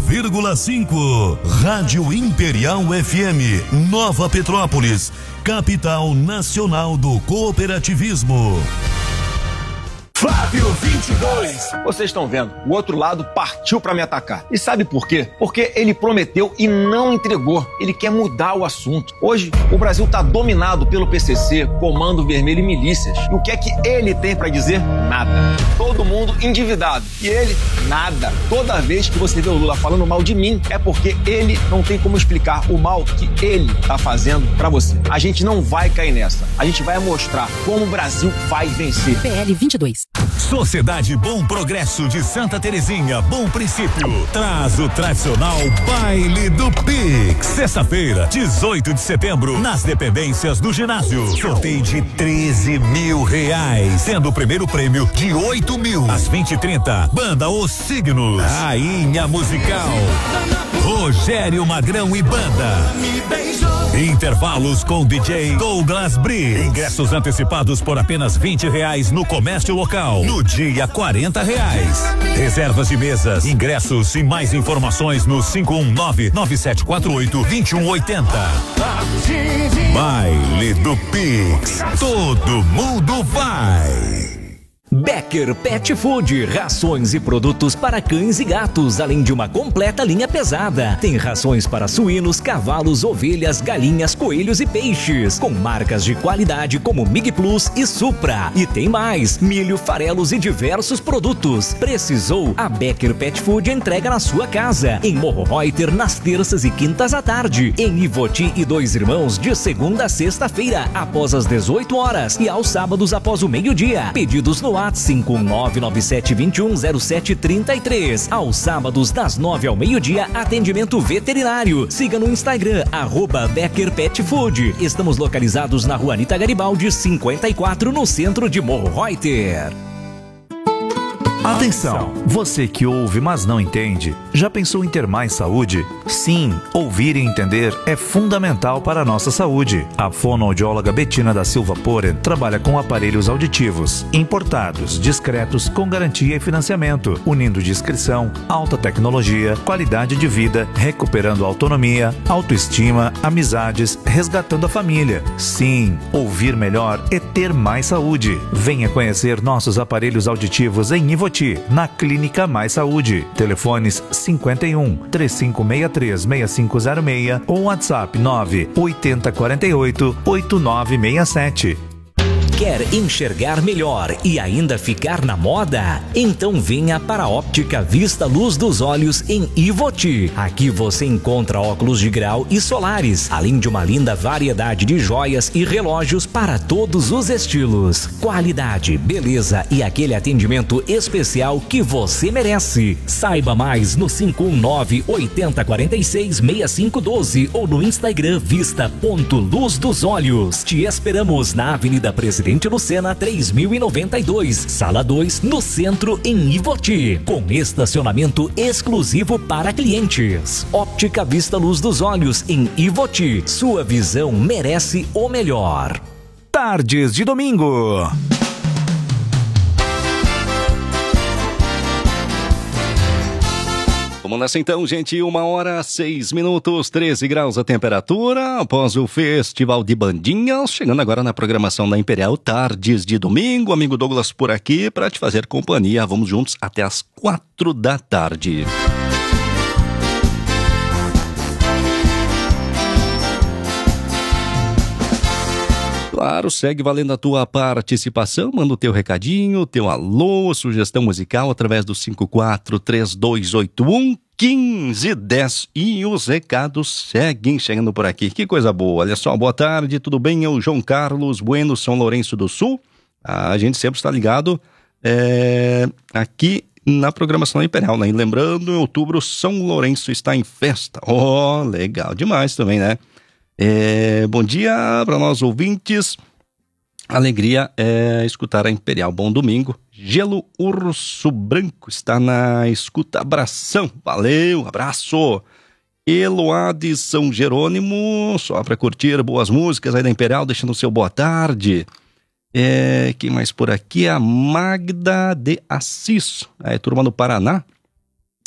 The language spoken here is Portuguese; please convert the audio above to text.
101,5. Rádio Imperial FM, Nova Petrópolis, capital nacional do cooperativismo. Flávio 22. Vocês estão vendo, o outro lado partiu para me atacar. E sabe por quê? Porque ele prometeu e não entregou. Ele quer mudar o assunto. Hoje, o Brasil está dominado pelo PCC, Comando Vermelho e milícias. E o que é que ele tem para dizer? Nada. Todo mundo endividado. E ele, nada. Toda vez que você vê o Lula falando mal de mim, é porque ele não tem como explicar o mal que ele tá fazendo para você. A gente não vai cair nessa. A gente vai mostrar como o Brasil vai vencer. PL 22. Sociedade Bom Progresso de Santa Terezinha, Bom Princípio, traz o tradicional Baile do Pix. Sexta-feira, 18 de setembro, nas dependências do ginásio. Sorteio de R$13.000, sendo o primeiro prêmio de R$8.000. Às 20h30, Banda Os Signos. Rainha Musical, Rogério Magrão e Banda. Intervalos com DJ Douglas Briggs. Ingressos antecipados por apenas R$20 no comércio local. No dia, R$40. Reservas de mesas, ingressos e mais informações no 519-9748-2180. Baile do Pix. Todo mundo vai. Becker Pet Food, rações e produtos para cães e gatos, além de uma completa linha pesada. Tem rações para suínos, cavalos, ovelhas, galinhas, coelhos e peixes, com marcas de qualidade como Mig Plus e Supra. E tem mais, milho, farelos e diversos produtos. Precisou? A Becker Pet Food entrega na sua casa, em Morro Reuter, nas terças e quintas à tarde, em Ivoti e Dois Irmãos, de segunda a sexta-feira, após as 18 horas e aos sábados após o meio-dia. Pedidos no WhatsApp 51997210733. Aos sábados, das 9 ao meio-dia, atendimento veterinário. Siga no Instagram, @Becker Pet Food. Estamos localizados na Rua Anita Garibaldi, 54, no centro de Morro Reuter. Atenção, você que ouve, mas não entende, já pensou em ter mais saúde? Sim, ouvir e entender é fundamental para a nossa saúde. A fonoaudióloga Betina da Silva Poren trabalha com aparelhos auditivos, importados, discretos, com garantia e financiamento, unindo discrição, alta tecnologia, qualidade de vida, recuperando autonomia, autoestima, amizades, resgatando a família. Sim, ouvir melhor é ter mais saúde. Venha conhecer nossos aparelhos auditivos em Ivoti, na Clínica Mais Saúde. Telefones 51 3563 6506 ou WhatsApp 98048 8967. Quer enxergar melhor e ainda ficar na moda? Então venha para a Óptica Vista Luz dos Olhos em Ivoti. Aqui você encontra óculos de grau e solares, além de uma linda variedade de joias e relógios para todos os estilos. Qualidade, beleza e aquele atendimento especial que você merece. Saiba mais no 519-8046-6512 ou no Instagram vista.luz dos olhos. Te esperamos na Avenida Presidente Lucena 3092, Sala 2, no centro, em Ivoti, com estacionamento exclusivo para clientes. Óptica Vista Luz dos Olhos em Ivoti. Sua visão merece o melhor. Tardes de domingo. Vamos nessa então, gente, 1h06, 13 graus a temperatura, após o Festival de Bandinhas, chegando agora na programação da Imperial, Tardes de Domingo, amigo Douglas por aqui, para te fazer companhia, vamos juntos até as 4 da tarde. Claro, segue valendo a tua participação, manda o teu recadinho, teu alô, sugestão musical através do 543281-1510 e os recados seguem chegando por aqui. Que coisa boa, olha só, boa tarde, tudo bem? Eu, João Carlos Bueno, São Lourenço do Sul. A gente sempre está ligado aqui na programação Imperial, né? E lembrando, em outubro, São Lourenço está em festa. Oh, legal demais também, né? Bom dia para nós ouvintes, alegria escutar a Imperial, bom domingo. Gelo Urso Branco está na escuta, abração, valeu, abraço. Eloá de São Jerônimo, só para curtir boas músicas aí da Imperial, deixando o seu boa tarde. Quem mais por aqui? A Magda de Assis, turma do Paraná.